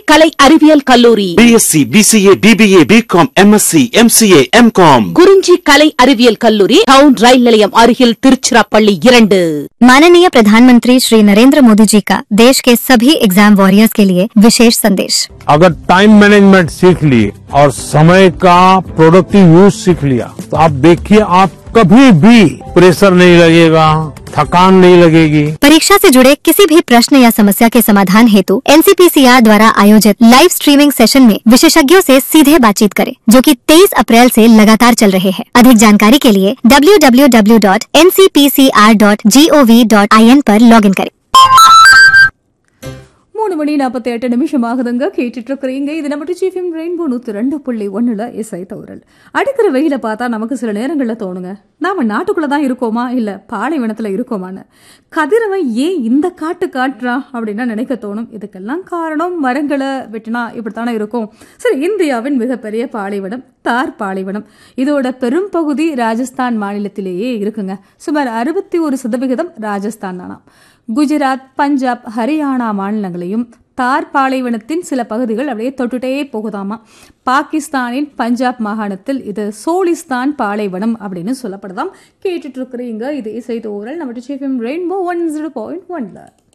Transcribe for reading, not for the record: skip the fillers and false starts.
கலை அறிவியல் கல்லூரி BSc, BCA, BBA, BCom, MSc, MCA, MCom. குறிஞ்சி கலை அறிவியல் கல்லூரி டவுன் ரயில் நிலையம் அருகில் திருச்சிராப்பள்ளி 2। माननीय प्रधानमंत्री श्री नरेंद्र मोदी जी का देश के सभी एग्जाम वॉरियर्स के लिए विशेष संदेश। अगर टाइम मैनेजमेंट सीख लिए और समय का प्रोडक्टिव यूज सीख लिया तो आप देखिए आप कभी भी प्रेशर नहीं लगेगा, थकान नहीं लगेगी। परीक्षा से जुड़े किसी भी प्रश्न या समस्या के समाधान हेतु NCPCR द्वारा आयोजित लाइव स्ट्रीमिंग सेशन में विशेषज्ञों से सीधे बातचीत करें, जो कि 23 अप्रैल से लगातार चल रहे हैं। अधिक जानकारी के लिए www.ncpcr.gov.in पर लॉगिन करें। 3:48 ஆகுதுங்க. கேட்டுட்டு இருக்கிறீங்க. இது நம்ம டிஜிஎஃப்எம் ரெயின்போ 102.1ல இசை தௌரல். அடிக்கிற வெயில பார்த்தா நமக்கு சில நேரங்கள்ல தோணுங்க, நாம நாட்டுக்குள்ளதான் இருக்கோமா இல்ல பாலைவனத்துல இருக்கோமான்னு. கதிரவன் ஏன் இந்த காட்டு காட்டுறான் அப்படின்னா நினைக்க தோணும். இதுக்கெல்லாம் காரணம் மரங்களை வெட்டினா இப்படித்தானே இருக்கும். சரி, இந்தியாவின் மிகப்பெரிய பாலைவனம் தார் பாலைவனம். இதோட பெரும் பகுதி ராஜஸ்தான் மாநிலத்திலேயே இருக்குங்க. சுமார் 61% ராஜஸ்தான் தானா. குஜராத், பஞ்சாப், ஹரியானா மாநிலங்களையும் தார் பாலைவனத்தின் சில பகுதிகள் அப்படியே தொட்டுட்டே போகுதாமா. பாகிஸ்தானின் பஞ்சாப் மாகாணத்தில் இது சோலிஸ்தான் பாலைவனம் அப்படின்னு சொல்லப்படுதாம். கேட்டுட்டு இருக்கிறீங்க. இது இசை தோரல் நம்ம டிஜிஎஃப்எம் ரெயின்போ 102.1ல.